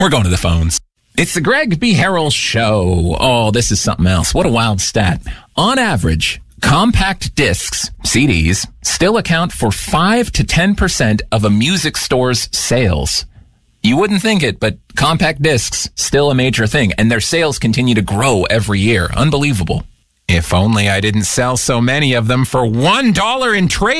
We're going to the phones. It's the Greg B. Harrell Show. Oh, this is something else. What a wild stat. On average, compact discs, CDs, still account for 5 to 10% of a music store's sales. You wouldn't think it, but compact discs, still a major thing, and their sales continue to grow every year. Unbelievable. If only I didn't sell so many of them for $1 in trade.